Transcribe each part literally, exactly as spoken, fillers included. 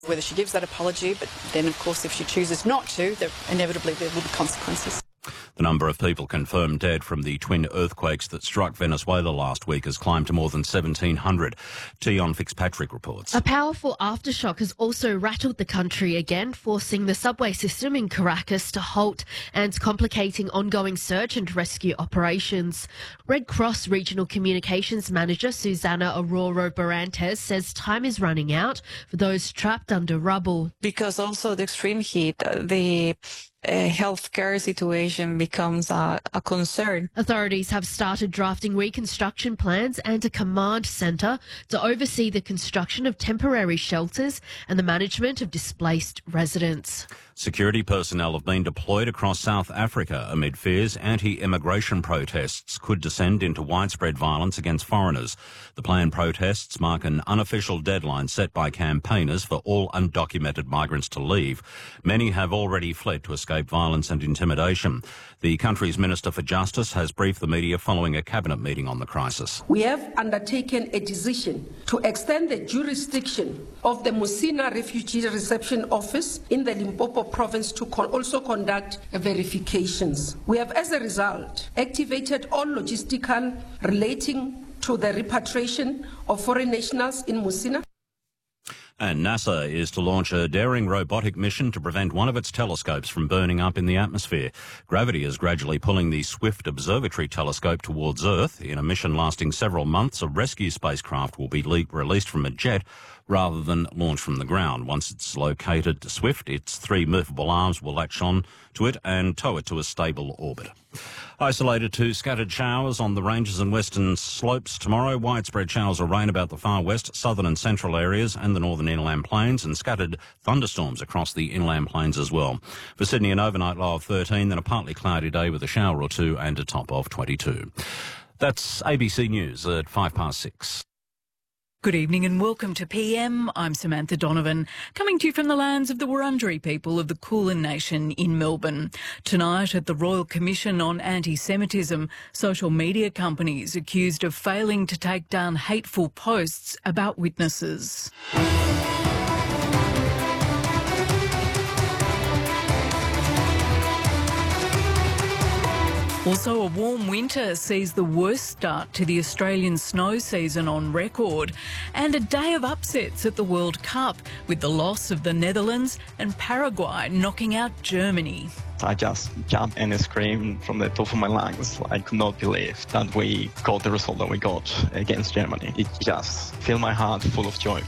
Whether she gives that apology, but then, of course, if she chooses not to, there, inevitably there will be consequences. The number of people confirmed dead from the twin earthquakes that struck Venezuela last week has climbed to more than seventeen hundred. Tion Fitzpatrick reports. A powerful aftershock has also rattled the country again, forcing the subway system in Caracas to halt and complicating ongoing search and rescue operations. Red Cross Regional Communications Manager Susana Aurora Barantes says time is running out for those trapped under rubble. Because also the extreme heat, the Uh, healthcare situation becomes a, a concern. Authorities have started drafting reconstruction plans and a command centre to oversee the construction of temporary shelters and the management of displaced residents. Security personnel have been deployed across South Africa amid fears anti-immigration protests could descend into widespread violence against foreigners. The planned protests mark an unofficial deadline set by campaigners for all undocumented migrants to leave. Many have already fled to escape violence and intimidation. The country's Minister for Justice has briefed the media following a cabinet meeting on the crisis. We have undertaken a decision to extend the jurisdiction of the Musina Refugee Reception Office in the Limpopo province to con- also conduct verifications. We have, as a result, activated all logistical relating to the repatriation of foreign nationals in Musina. And NASA is to launch a daring robotic mission to prevent one of its telescopes from burning up in the atmosphere. Gravity is gradually pulling the Swift Observatory telescope towards Earth. In a mission lasting several months, a rescue spacecraft will be le- released from a jet rather than launched from the ground. Once it's located to Swift, its three movable arms will latch on to it and tow it to a stable orbit. Isolated to scattered showers on the ranges and western slopes tomorrow. Widespread showers of rain about the far west, southern and central areas and the northern inland plains, and scattered thunderstorms across the inland plains as well. For Sydney, an overnight low of thirteen, then a partly cloudy day with a shower or two and a top of twenty-two. That's A B C News at five past six. Good evening and welcome to P M. I'm Samantha Donovan, coming to you from the lands of the Wurundjeri people of the Kulin Nation in Melbourne. Tonight at the Royal Commission on Anti-Semitism, social media companies accused of failing to take down hateful posts about witnesses. Also, a warm winter sees the worst start to the Australian snow season on record, and a day of upsets at the World Cup, with the loss of the Netherlands and Paraguay knocking out Germany. I just jumped and screamed from the top of my lungs. I could not believe that we got the result that we got against Germany. It just filled my heart full of joy.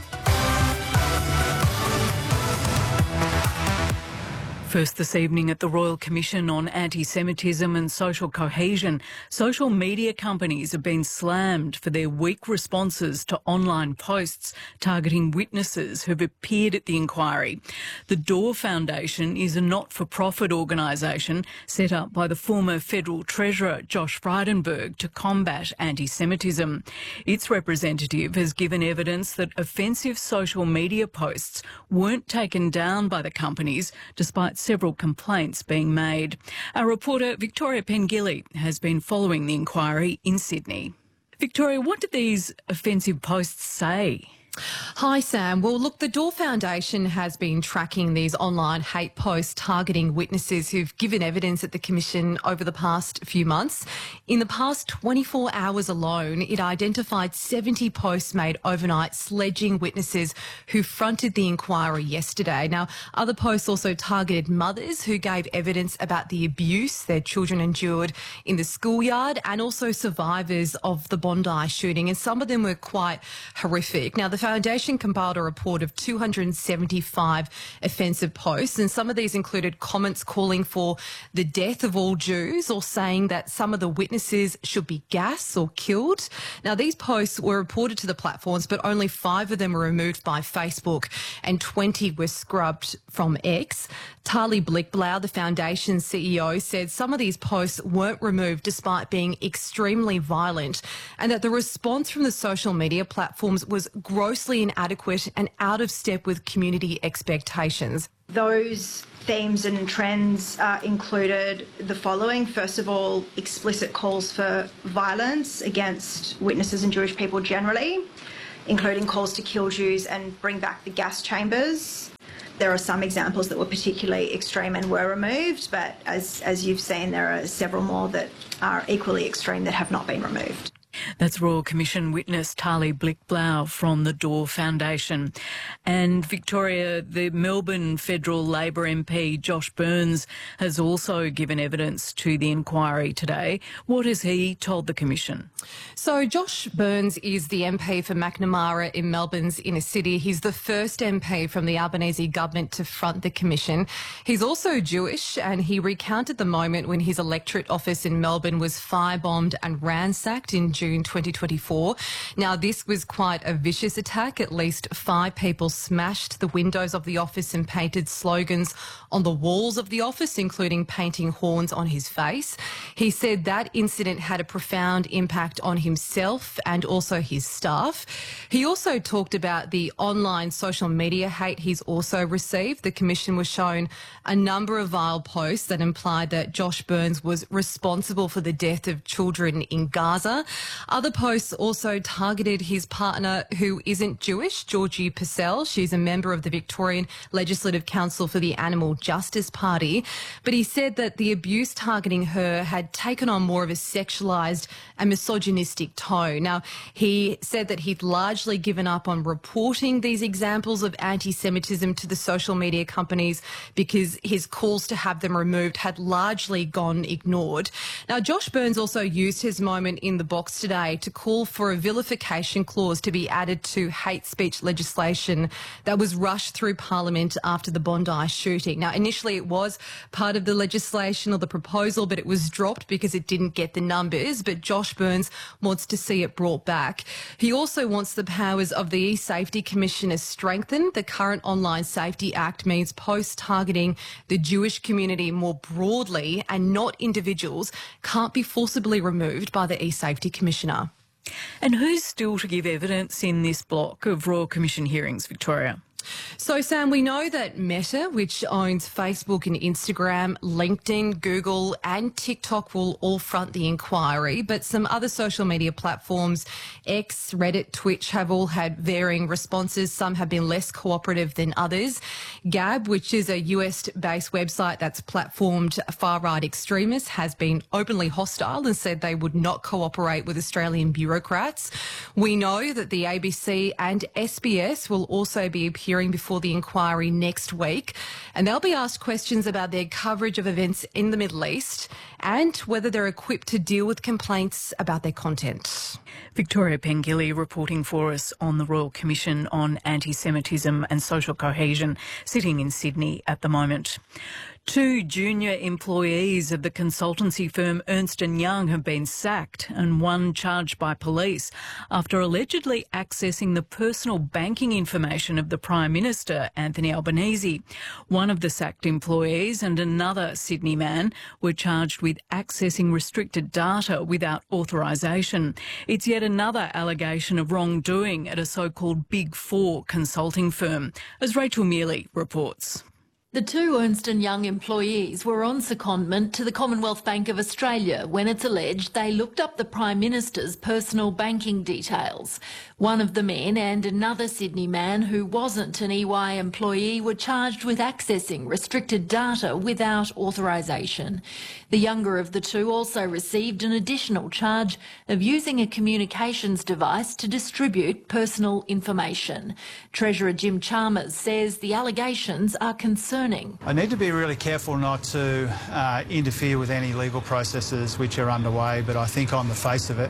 First this evening at the Royal Commission on Anti-Semitism and Social Cohesion, social media companies have been slammed for their weak responses to online posts targeting witnesses who've appeared at the inquiry. The Door Foundation is a not-for-profit organisation set up by the former Federal Treasurer Josh Frydenberg to combat anti-Semitism. Its representative has given evidence that offensive social media posts weren't taken down by the companies despite several complaints being made. Our reporter Victoria Pengilly has been following the inquiry in Sydney. Victoria, what did these offensive posts say? Hi, Sam. Well, look, the Door Foundation has been tracking these online hate posts targeting witnesses who've given evidence at the Commission over the past few months. In the past twenty-four hours alone, it identified seventy posts made overnight sledging witnesses who fronted the inquiry yesterday. Now, other posts also targeted mothers who gave evidence about the abuse their children endured in the schoolyard, and also survivors of the Bondi shooting, and some of them were quite horrific. Now, the Foundation compiled a report of two hundred seventy-five offensive posts, and some of these included comments calling for the death of all Jews or saying that some of the witnesses should be gassed or killed. Now, these posts were reported to the platforms, but only five of them were removed by Facebook and twenty were scrubbed from X. Tali Blickblau, the Foundation's C E O, said some of these posts weren't removed despite being extremely violent, and that the response from the social media platforms was grossly inadequate and out of step with community expectations. Those themes and trends uh, included the following. First of all, explicit calls for violence against witnesses and Jewish people generally. including calls to kill Jews and bring back the gas chambers. There are some examples that were particularly extreme and were removed, but as, as you've seen, there are several more that are equally extreme that have not been removed. That's Royal Commission witness Tali Blick-Blau from the Door Foundation. And Victoria, the Melbourne Federal Labor M P Josh Burns has also given evidence to the inquiry today. What has he told the Commission? So Josh Burns is the M P for Macnamara in Melbourne's inner city. He's the first M P from the Albanese government to front the Commission. He's also Jewish, and he recounted the moment when his electorate office in Melbourne was firebombed and ransacked in June twenty twenty-four. Now, this was quite a vicious attack. At least five people smashed the windows of the office and painted slogans on the walls of the office, including painting horns on his face. He said that incident had a profound impact on himself and also his staff. He also talked about the online social media hate he's also received. The Commission was shown a number of vile posts that implied that Josh Burns was responsible for the death of children in Gaza. Other posts also targeted his partner, who isn't Jewish, Georgie Purcell. She's a member of the Victorian Legislative Council for the Animal Justice Party. But he said that the abuse targeting her had taken on more of a sexualised and misogynistic tone. Now, he said that he'd largely given up on reporting these examples of anti-Semitism to the social media companies because his calls to have them removed had largely gone ignored. Now, Josh Burns also used his moment in the box today to call for a vilification clause to be added to hate speech legislation that was rushed through Parliament after the Bondi shooting. Now, initially it was part of the legislation or the proposal, but it was dropped because it didn't get the numbers. But Josh Burns wants to see it brought back. He also wants the powers of the E-Safety Commissioner strengthened. The current Online Safety Act means posts targeting the Jewish community more broadly and not individuals can't be forcibly removed by the E-Safety Commissioner. And who's still to give evidence in this block of Royal Commission hearings, Victoria? So, Sam, we know that Meta, which owns Facebook and Instagram, LinkedIn, Google and TikTok, will all front the inquiry, but some other social media platforms, X, Reddit, Twitch, have all had varying responses. Some have been less cooperative than others. Gab, which is a U S-based website that's platformed far-right extremists, has been openly hostile and said they would not cooperate with Australian bureaucrats. We know that the A B C and S B S will also be appearing before the inquiry next week, and they'll be asked questions about their coverage of events in the Middle East and whether they're equipped to deal with complaints about their content. Victoria Pengilly reporting for us on the Royal Commission on Anti-Semitism and Social Cohesion, sitting in Sydney at the moment. Two junior employees of the consultancy firm Ernst and Young have been sacked and one charged by police after allegedly accessing the personal banking information of the Prime Minister, Anthony Albanese. One of the sacked employees and another Sydney man were charged with accessing restricted data without authorisation. It's yet another allegation of wrongdoing at a so-called Big Four consulting firm, as Rachel Mealy reports. The two Ernst and Young employees were on secondment to the Commonwealth Bank of Australia when it's alleged they looked up the Prime Minister's personal banking details. One of the men and another Sydney man who wasn't an E Y employee were charged with accessing restricted data without authorisation. The younger of the two also received an additional charge of using a communications device to distribute personal information. Treasurer Jim Chalmers says the allegations are concerning. I need to be really careful not to uh, interfere with any legal processes which are underway, but I think on the face of it,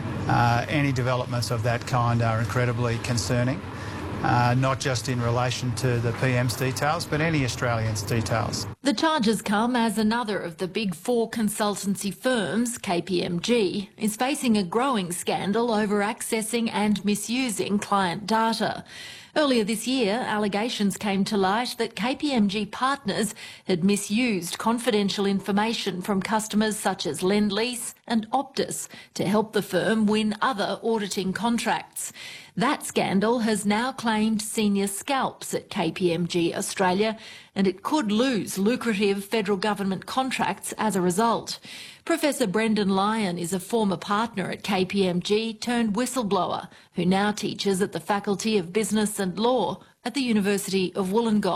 uh, any developments of that kind are incredibly concerning, uh, not just in relation to the P M's details, but any Australian's details. The charges come as another of the Big Four consultancy firms, K P M G, is facing a growing scandal over accessing and misusing client data. Earlier this year, allegations came to light that K P M G partners had misused confidential information from customers such as Lendlease and Optus to help the firm win other auditing contracts. That scandal has now claimed senior scalps at K P M G Australia, and it could lose lucrative federal government contracts as a result. Professor Brendan Lyon is a former partner at K P M G turned whistleblower who now teaches at the Faculty of Business and Law at the University of Wollongong.